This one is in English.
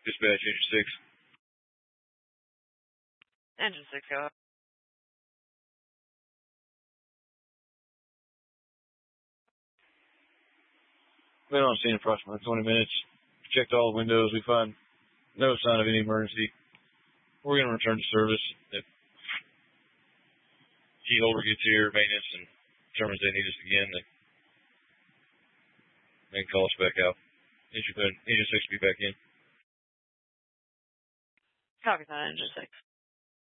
Dispatch, Engine 6. Engine 6, go ahead. Been on scene approximately 20 minutes. Checked all the windows. We find no sign of any emergency. We're going to return to service. If key holder gets here, maintenance, and determines they need us again, they can call us back out. Engine 6 will be back in. Copy that, Engine 6.